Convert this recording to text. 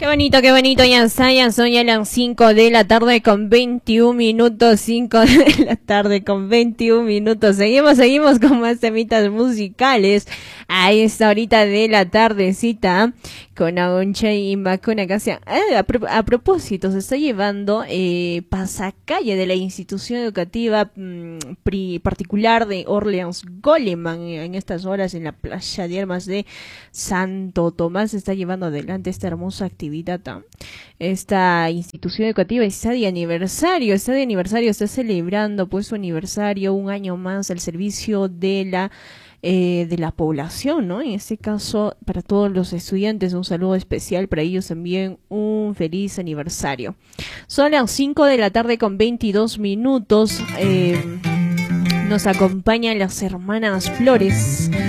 Qué bonito, ya son ya las 5 de la tarde con 21 minutos, 5 de la tarde con 21 minutos. Seguimos con más temitas musicales a esta horita de la tardecita con Agoncha y Macuna Casia. A propósito, se está llevando pasacalle de la institución educativa particular de Orleans Goleman en estas horas en la playa de armas de Santo Tomás. Se está llevando adelante esta hermosa actividad. Esta institución educativa está de aniversario, está celebrando pues su aniversario, un año más al servicio de la población, ¿no? En este caso, para todos los estudiantes, un saludo especial para ellos también, un feliz aniversario. Son las 5 de la tarde con 22 minutos. Nos acompañan las hermanas Flores.